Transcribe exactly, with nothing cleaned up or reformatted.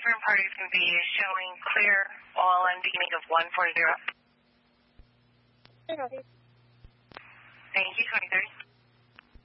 confirmed parties can be showing clear all on beginning of one four zero. Thank you, twenty thirty.